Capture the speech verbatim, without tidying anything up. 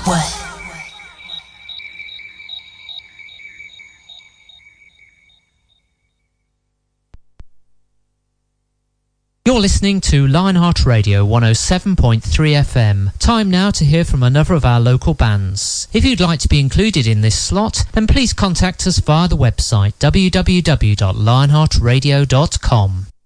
You're listening to Lionheart Radio one oh seven point three F M. Time now to hear from another of our local bands. If you'd like to be included in this slot, then please contact us via the website w w w dot lionheart radio dot com.